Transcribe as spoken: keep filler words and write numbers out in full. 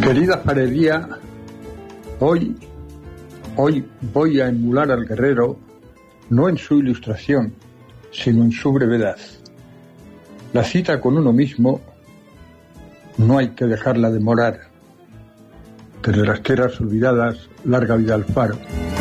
Querida Farería, hoy, hoy voy a emular al guerrero, no en su ilustración, sino en su brevedad. La cita con uno mismo no hay que dejarla demorar. Desde las tierras olvidadas, larga vida al faro.